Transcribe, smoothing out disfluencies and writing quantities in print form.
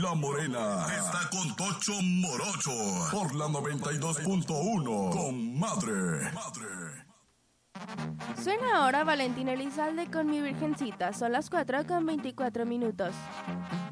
La Morena está con Tocho Morocho por la 92.1 con Madre. Suena ahora Valentín Elizalde con Mi Virgencita. Son las 4:24 minutos.